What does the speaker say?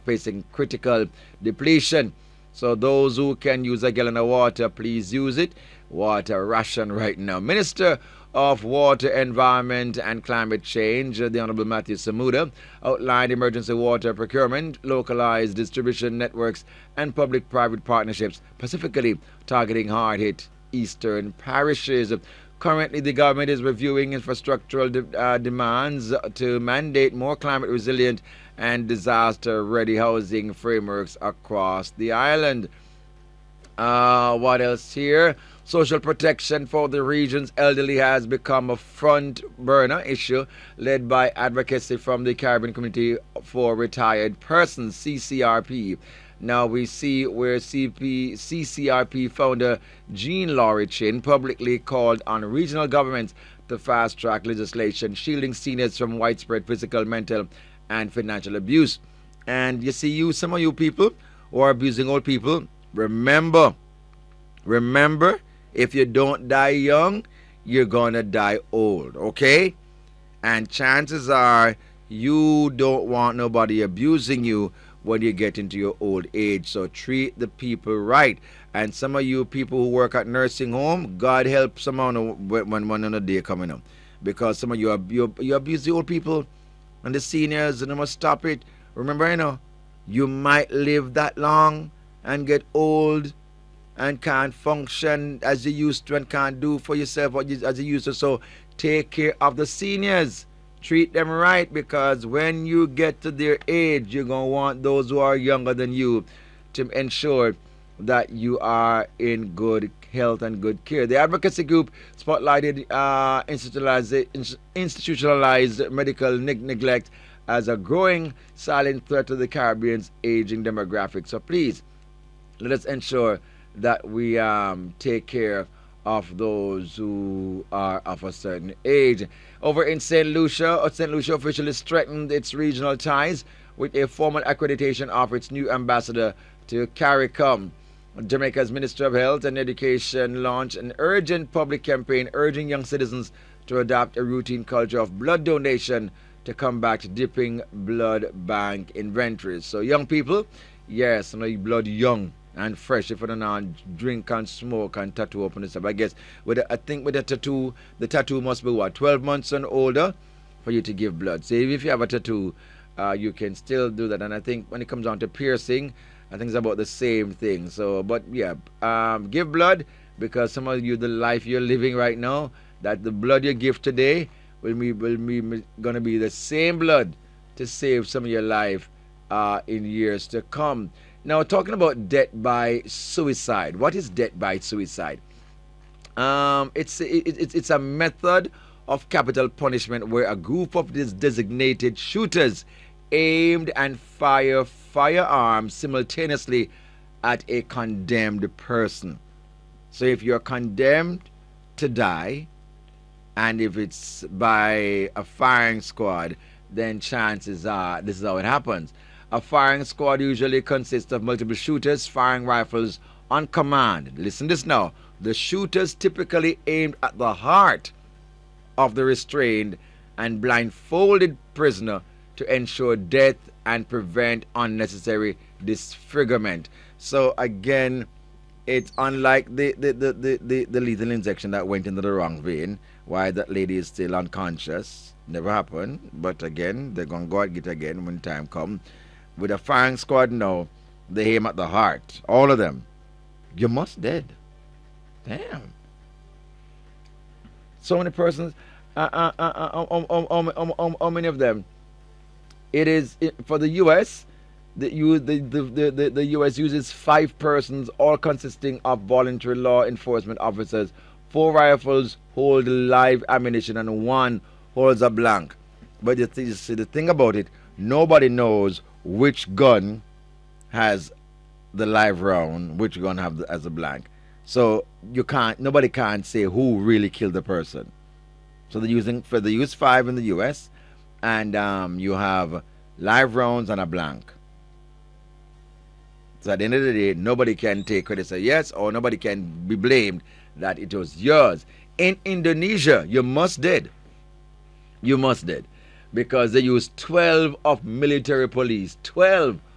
facing critical depletion. So those who can use a gallon of water, please use it. Water ration right now. Minister of Water, Environment and Climate Change, the Honorable Matthew Samuda, outlined emergency water procurement, localized distribution networks, and public-private partnerships, specifically targeting hard-hit eastern parishes. Currently, the government is reviewing infrastructural demands to mandate more climate-resilient and disaster-ready housing frameworks across the island. What else here? Social protection for the region's elderly has become a front burner issue led by advocacy from the Caribbean Community for Retired Persons, CCRP. Now we see where CCRP founder Jean Laurie Chin publicly called on regional governments to fast-track legislation shielding seniors from widespread physical, mental, and financial abuse. And you see, some of you people who are abusing old people, remember, if you don't die young, you're gonna die old, okay? And chances are you don't want nobody abusing you when you get into your old age. So treat the people right. And some of you people who work at nursing home, God help someone when on a day coming up. Because some of you abuse the old people and the seniors, and you must stop it. Remember, you might live that long and get old and can't function as you used to and can't do for yourself as you used to. So take care of the seniors. Treat them right, because when you get to their age, you're going to want those who are younger than you to ensure that you are in good health and good care. The advocacy group spotlighted institutionalized medical neglect as a growing silent threat to the Caribbean's aging demographic. So please, let us ensure that we take care of those who are of a certain age. Over in St. Lucia officially strengthened its regional ties with a formal accreditation of its new ambassador to CARICOM. Jamaica's Minister of Health and Education launched an urgent public campaign urging young citizens to adopt a routine culture of blood donation to combat dipping blood bank inventories. So young people, yes, blood young and fresh. If you don't drink and smoke and tattoo up and stuff, I guess I think with the tattoo must be 12 months and older for you to give blood. So if you have a tattoo, you can still do that. And I think when it comes down to piercing, I think it's about the same thing. So, but yeah, give blood, because some of you, the life you're living right now, that the blood you give today will be gonna be the same blood to save some of your life in years to come. Now, talking about death by suicide. What is death by suicide? It's a method of capital punishment where a group of these designated shooters aimed and fire firearms simultaneously at a condemned person. So if you're condemned to die, and if it's by a firing squad, then chances are this is how it happens. A firing squad usually consists of multiple shooters firing rifles on command. Listen to this now. The shooters typically aimed at the heart of the restrained and blindfolded prisoner to ensure death and prevent unnecessary disfigurement. So again, it's unlike the lethal injection that went into the wrong vein. Why that lady is still unconscious. Never happened. But again, they're going to go and get it again when time comes. With a firing squad now, they aim at the heart. All of them. You're most dead. Damn. So many persons. How many of them? For the U.S., the U.S. uses 5 persons, all consisting of voluntary law enforcement officers. 4 rifles hold live ammunition and 1 holds a blank. But the thing about it, nobody knows which gun has the live round, which gun has a blank. So nobody can't say who really killed the person. So they use 5 in the U.S. and you have live rounds and a blank. So at the end of the day, nobody can take credit, say yes, or nobody can be blamed that it was yours. In Indonesia, you must dead. You must dead. Because they used 12 of military police. 12